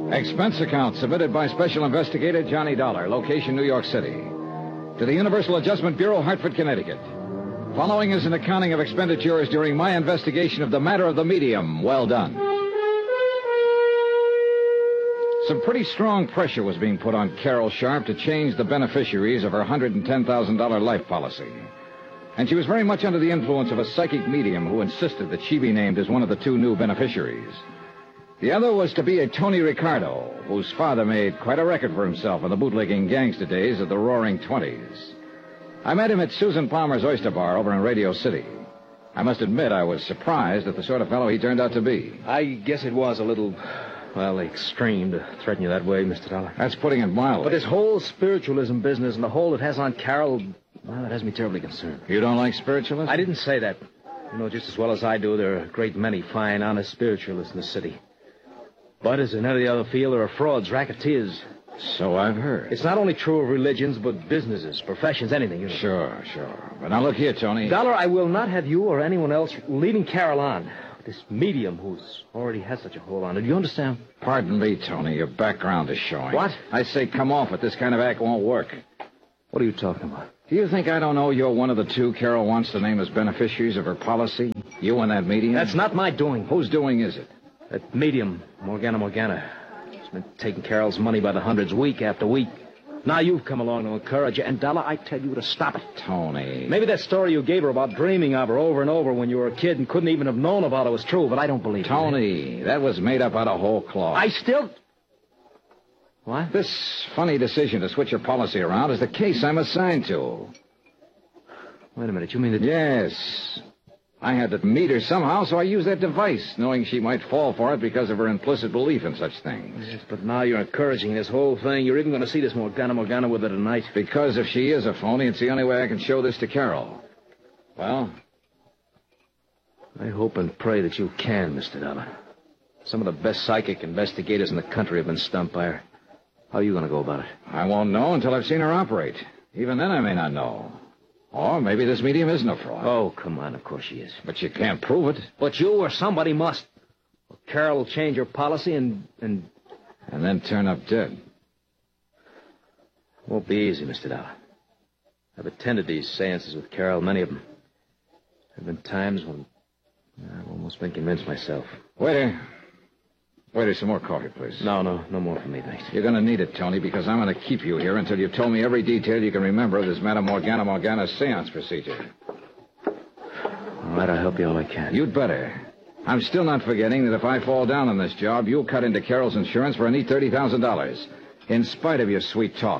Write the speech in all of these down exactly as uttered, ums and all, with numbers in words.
Expense account submitted by Special Investigator Johnny Dollar, location New York City. To the Universal Adjustment Bureau, Hartford, Connecticut. Following is an accounting of expenditures during my investigation of the matter of the medium. Well done. Some pretty strong pressure was being put on Carol Sharp to change the beneficiaries of her one hundred ten thousand dollars life policy. And she was very much under the influence of a psychic medium who insisted that she be named as one of the two new beneficiaries. The other was to be a Tony Ricardo, whose father made quite a record for himself in the bootlegging gangster days of the Roaring Twenties. I met him at Susan Palmer's Oyster Bar over in Radio City. I must admit I was surprised at the sort of fellow he turned out to be. I guess it was a little, well, extreme to threaten you that way, Mister Dollar. That's putting it mildly. But this whole spiritualism business and the hold it has on Carol, well, it has me terribly concerned. You don't like spiritualism? I didn't say that. You know just as well as I do, there are a great many fine, honest spiritualists in the city. But as in any other field, there are frauds, racketeers. So I've heard. It's not only true of religions, but businesses, professions, anything. You know. Sure, sure. But now look here, Tony. Dollar, I will not have you or anyone else leading Carol on. This medium who's already has such a hold on her. Do you understand? Pardon me, Tony. Your background is showing. What? I say come off it. This kind of act won't work. What are you talking about? Do you think I don't know you're one of the two Carol wants to name as beneficiaries of her policy? You and that medium? That's not my doing. Whose doing is it? That medium, Morgana Morgana. She's been taking Carol's money by the hundreds week after week. Now you've come along to encourage her. And, Dollar, I tell you to stop it. Tony. Maybe that story you gave her about dreaming of her over and over when you were a kid and couldn't even have known about her was true, but I don't believe it. Tony, that was made up out of whole cloth. I still... What? This funny decision to switch your policy around is the case I'm assigned to. Wait a minute, you mean that... Yes. I had to meet her somehow, so I used that device, knowing she might fall for it because of her implicit belief in such things. Yes, but now you're encouraging this whole thing. You're even going to see this Morgana Morgana with her tonight. Because if she is a phony, it's the only way I can show this to Carol. Well? I hope and pray that you can, Mister Dollar. Some of the best psychic investigators in the country have been stumped by her. How are you going to go about it? I won't know until I've seen her operate. Even then I may not know. Or maybe this medium isn't a fraud. Oh, come on, of course she is. But you can't prove it. But you or somebody must. Or Carol will change her policy and... And, and then turn up dead. Won't be easy, Mister Dollar. I've attended these seances with Carol, many of them. There have been times when I've almost been convinced myself. Waiter. Waiter, some more coffee, please. No, no, no more for me, thanks. You're going to need it, Tony, because I'm going to keep you here until you've told me every detail you can remember of this Madame Morgana Morgana seance procedure. All right, I'll help you all I can. You'd better. I'm still not forgetting that if I fall down on this job, you'll cut into Carol's insurance for a neat thirty thousand dollars, in spite of your sweet talk.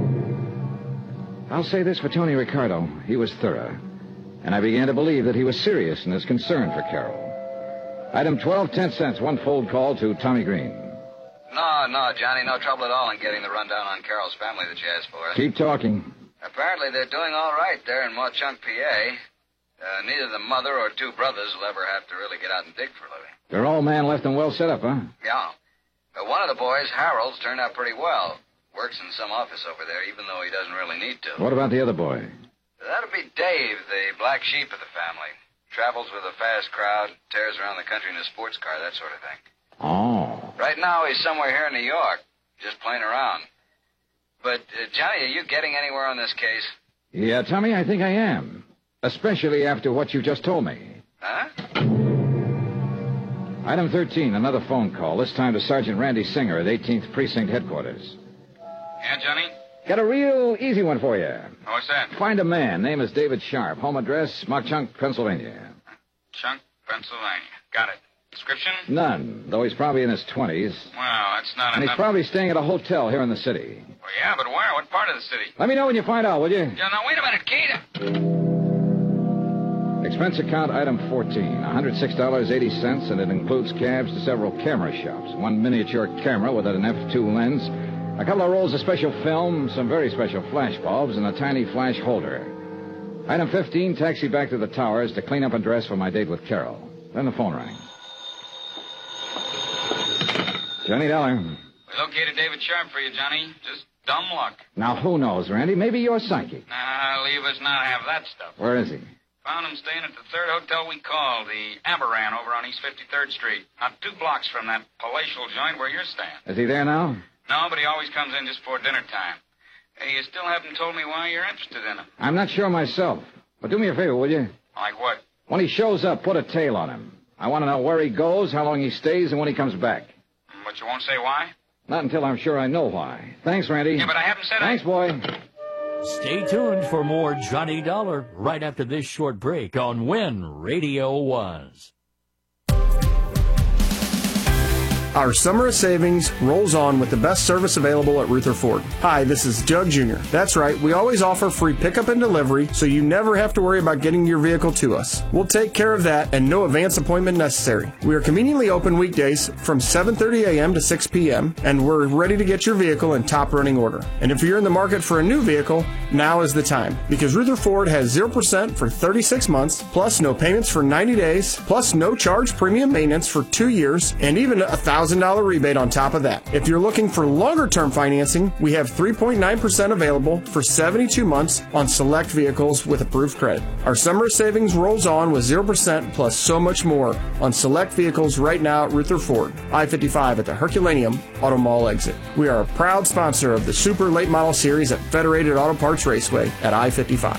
I'll say this for Tony Ricardo. He was thorough, and I began to believe that he was serious in his concern for Carol. Item twelve, ten cents, one fold call to Tommy Green. No, no, Johnny, no trouble at all in getting the rundown on Carol's family that you asked for. Keep talking. Apparently they're doing all right there in Mauchunk, P A. Uh, neither the mother or two brothers will ever have to really get out and dig for a living. They're all man left and well set up, huh? Yeah. Uh, one of the boys, Harold's, turned out pretty well. Works in some office over there, even though he doesn't really need to. What about the other boy? That'll be Dave, the black sheep of the family. Travels with a fast crowd, tears around the country in a sports car, that sort of thing. Oh. Right now, he's somewhere here in New York, just playing around. But, uh, Johnny, are you getting anywhere on this case? Yeah, Tommy, I think I am. Especially after what you just told me. Huh? Item thirteen, another phone call, this time to Sergeant Randy Singer at eighteenth Precinct Headquarters. Yeah, Johnny? Got a real easy one for you. What's that? Find a man. Name is David Sharp. Home address, Mauchunk, Pennsylvania. Chunk, Pennsylvania. Got it. Description? None, though he's probably in his twenties. Well, that's not And enough. he's probably staying at a hotel here in the city. Well, yeah, but where? What part of the city? Let me know when you find out, will you? Yeah, now, wait a minute, Kate. Expense account item fourteen, one hundred six dollars and eighty cents, and it includes cabs to several camera shops. One miniature camera with an F two lens, a couple of rolls of special film, some very special flash bulbs, and a tiny flash holder. Item fifteen, taxi back to the towers to clean up and dress for my date with Carol. Then the phone rang. Johnny Dollar. We located David Sharp for you, Johnny. Just dumb luck. Now, who knows, Randy? Maybe you're psychic. Nah, leave us not have that stuff. Where is he? Found him staying at the third hotel we called, the Aberan over on East fifty-third Street. Not two blocks from that palatial joint where you're staying. Is he there now? No, but he always comes in just before dinner time. Hey, you still haven't told me why you're interested in him. I'm not sure myself. But do me a favor, will you? Like what? When he shows up, put a tail on him. I want to know where he goes, how long he stays, and when he comes back. But you won't say why? Not until I'm sure I know why. Thanks, Randy. Yeah, but I haven't said Thanks, I... boy. Stay tuned for more Johnny Dollar right after this short break on When Radio Was. Our summer of savings rolls on with the best service available at Ruther Ford. Hi, this is Doug Junior That's right, we always offer free pickup and delivery, so you never have to worry about getting your vehicle to us. We'll take care of that and no advance appointment necessary. We are conveniently open weekdays from seven thirty a.m. to six p.m., and we're ready to get your vehicle in top running order. And if you're in the market for a new vehicle, now is the time, because Ruther Ford has zero percent for thirty-six months, plus no payments for ninety days, plus no charge premium maintenance for two years, and even a thousand one thousand dollars rebate on top of that. If you're looking for longer-term financing, we have three point nine percent available for seventy-two months on select vehicles with approved credit. Our summer savings rolls on with zero percent plus so much more on select vehicles right now at Ruther Ford, I fifty-five at the Herculaneum Auto Mall exit. We are a proud sponsor of the Super Late Model Series at Federated Auto Parts Raceway at I fifty-five.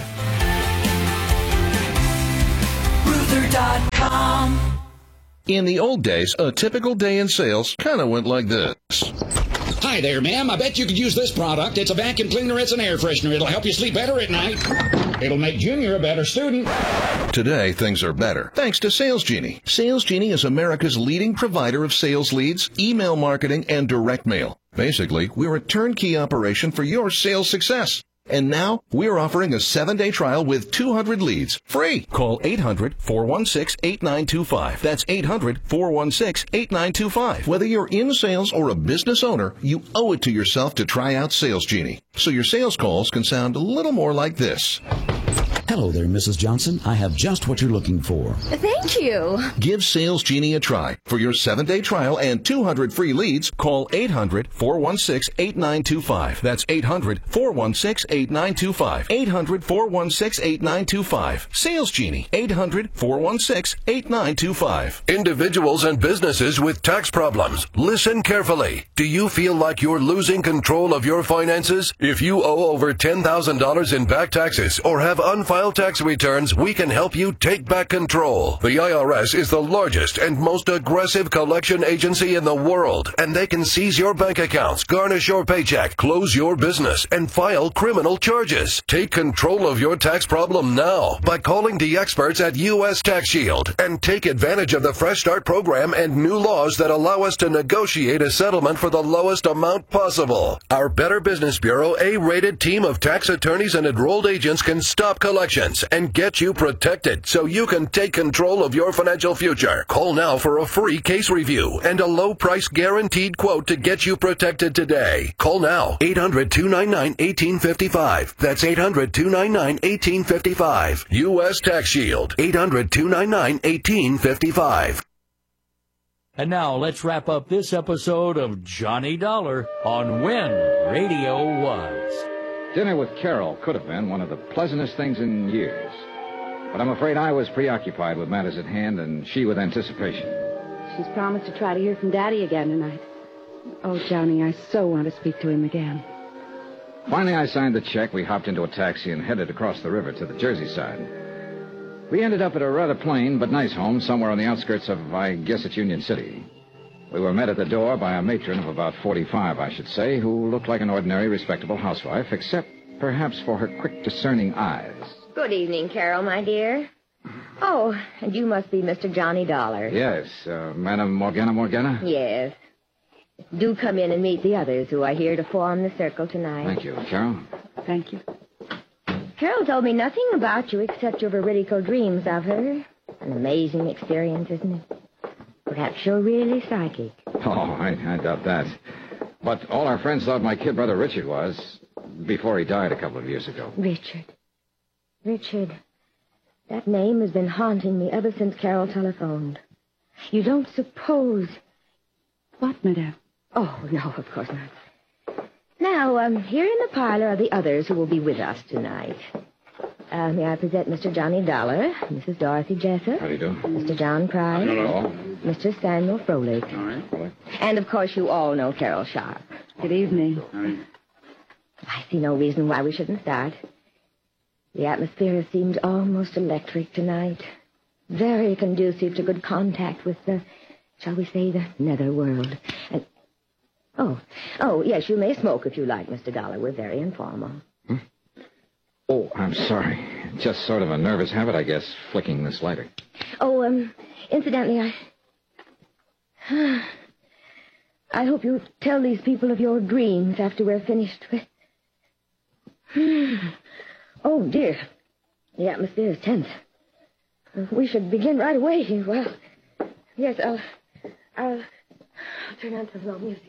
Ruther dot com. In the old days, a typical day in sales kind of went like this. Hi there, ma'am. I bet you could use this product. It's a vacuum cleaner. It's an air freshener. It'll help you sleep better at night. It'll make Junior a better student. Today, things are better, thanks to Sales Genie. Sales Genie is America's leading provider of sales leads, email marketing, and direct mail. Basically, we're a turnkey operation for your sales success. And now, we're offering a seven-day trial with two hundred leads, free. Call eight hundred, four one six, eight nine two five. That's eight hundred, four one six, eight nine two five. Whether you're in sales or a business owner, you owe it to yourself to try out Sales Genie, so your sales calls can sound a little more like this. Hello there, Missus Johnson. I have just what you're looking for. Thank you. Give Sales Genie a try. For your seven-day trial and two hundred free leads, call eight hundred, four one six, eight nine two five. That's eight hundred, four one six, eight nine two five. eight hundred, four one six, eight nine two five. Sales Genie, eight hundred, four one six, eight nine two five. Individuals and businesses with tax problems, listen carefully. Do you feel like you're losing control of your finances? If you owe over ten thousand dollars in back taxes or have unfiled tax returns, we can help you take back control. The I R S is the largest and most aggressive collection agency in the world, and they can seize your bank accounts, garnish your paycheck, close your business, and file criminal charges. Take control of your tax problem now by calling the experts at U S Tax Shield and take advantage of the Fresh Start program and new laws that allow us to negotiate a settlement for the lowest amount possible. Our Better Business Bureau A-rated team of tax attorneys and enrolled agents can stop collections and get you protected so you can take control of your financial future. Call now for a free case review and a low price guaranteed quote to get you protected today. Call now, eight hundred, two nine nine, one eight five five. That's eight hundred, two nine nine, one eight five five. U S Tax Shield, eight hundred, two nine nine, one eight five five. And now let's wrap up this episode of Johnny Dollar on When Radio Was. Dinner with Carol could have been one of the pleasantest things in years. But I'm afraid I was preoccupied with matters at hand and she with anticipation. She's promised to try to hear from Daddy again tonight. Oh, Johnny, I so want to speak to him again. Finally, I signed the check. We hopped into a taxi and headed across the river to the Jersey side. We ended up at a rather plain but nice home somewhere on the outskirts of, I guess it's Union City. We were met at the door by a matron of about forty-five, I should say, who looked like an ordinary, respectable housewife, except perhaps for her quick, discerning eyes. Good evening, Carol, my dear. Oh, and you must be Mister Johnny Dollar. Yes, uh, Madam Morgana Morgana? Yes. Do come in and meet the others who are here to form the circle tonight. Thank you, Carol. Thank you. Carol told me nothing about you except your veridical dreams of her. An amazing experience, isn't it? Perhaps you're really psychic. Oh, I, I doubt that. But all our friends thought my kid brother Richard was, before he died a couple of years ago. Richard. Richard. That name has been haunting me ever since Carol telephoned. You don't suppose... What, Madame? Oh, no, of course not. Now, um, here in the parlor are the others who will be with us tonight. Uh, may I present Mister Johnny Dollar, Missus Dorothy Jessup. How do you do? Mister John Price. Hello. Mister Samuel Froelich. All right. And, of course, you all know Carol Sharp. Good evening. I see no reason why we shouldn't start. The atmosphere seemed almost electric tonight. Very conducive to good contact with the, shall we say, the nether world. And, oh, oh, yes, you may smoke if you like, Mister Dollar. We're very informal. Hmm? Oh, I'm sorry. Just sort of a nervous habit, I guess, flicking this lighter. Oh, um, incidentally, I... I hope you tell these people of your dreams after we're finished with... Oh, dear. The atmosphere is tense. We should begin right away. Well, yes, I'll... I'll, I'll turn on some low music.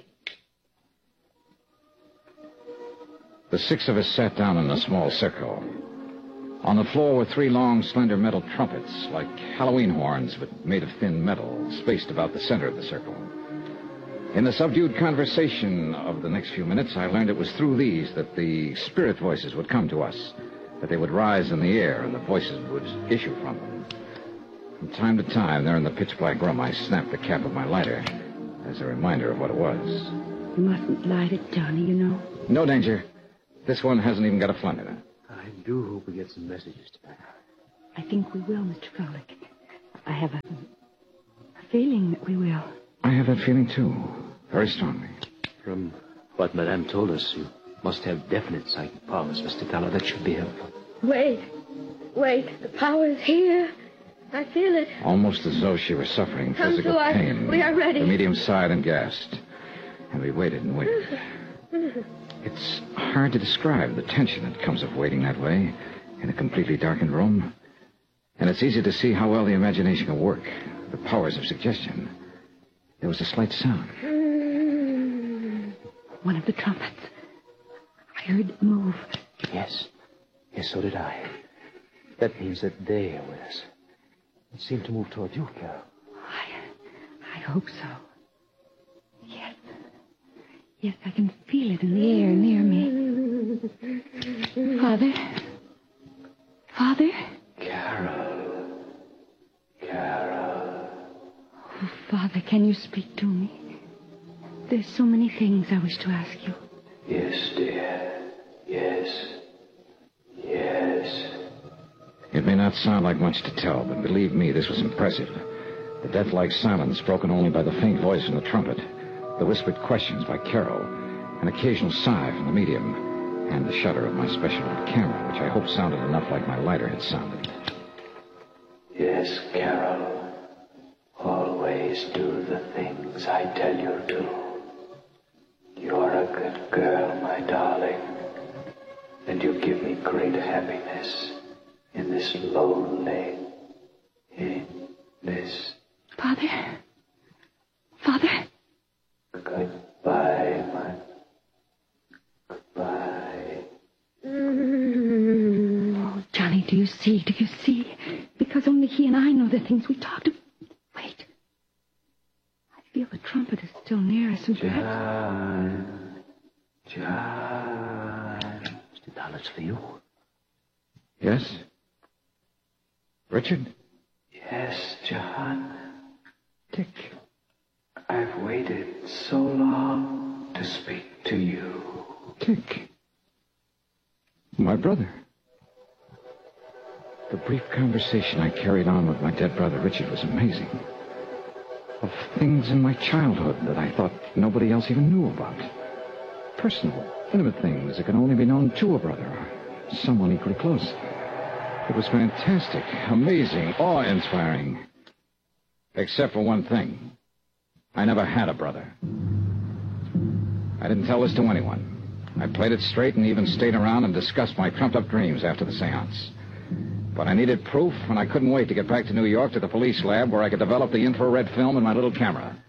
The six of us sat down in a small circle. On the floor were three long, slender metal trumpets, like Halloween horns, but made of thin metal, spaced about the center of the circle. In the subdued conversation of the next few minutes, I learned it was through these that the spirit voices would come to us, that they would rise in the air and the voices would issue from them. From time to time, there in the pitch-black room, I snapped the cap of my lighter as a reminder of what it was. You mustn't light it, Johnny, you know. No danger. This one hasn't even got a flint in it. I do hope we get some messages tonight. I think we will, Mister Froelich. I have a, a feeling that we will. I have that feeling, too. Very strongly. From what Madame told us, you must have definite psychic powers, Mister Dollar. That should be helpful. Wait. Wait. The power's here. I feel it. Almost as though she were suffering Come physical to us. pain. We are ready. The medium sighed and gasped. And we waited and waited. It's hard to describe the tension that comes of waiting that way in a completely darkened room. And it's easy to see how well the imagination can work, the powers of suggestion. There was a slight sound. One of the trumpets. I heard it move. Yes. Yes, so did I. That means that they are with us. It seemed to move toward you, Carol. I, I hope so. Yes. Yes, I can feel it in the air near me. Father? Father? Carol. Carol. Oh, Father, can you speak to me? There's so many things I wish to ask you. Yes, dear. Yes. Yes. It may not sound like much to tell, but believe me, this was impressive. The death-like silence broken only by the faint voice from the trumpet, the whispered questions by Carol, an occasional sigh from the medium, and the shudder of my special camera, which I hope sounded enough like my lighter had sounded. Yes, Carol. Always do the things I tell you to. You're a good girl, my darling. And you give me great happiness in this lonely, in this... Father? Father? Goodbye, my... Goodbye. Oh, Johnny, do you see? Do you see? Because only he and I know the things we talked about. Wait. I feel the trumpet is still near us and perhaps... John. John. Mister Dollar, it's for you. Yes? Richard? Yes, John. Dick. I've waited so long to speak to you. Dick. My brother. The brief conversation I carried on with my dead brother Richard was amazing. Of things in my childhood that I thought nobody else even knew about. Personal, intimate things that can only be known to a brother or someone equally close. It was fantastic, amazing, awe-inspiring. Except for one thing. I never had a brother. I didn't tell this to anyone. I played it straight and even stayed around and discussed my trumped-up dreams after the seance. But I needed proof, and I couldn't wait to get back to New York to the police lab where I could develop the infrared film in my little camera.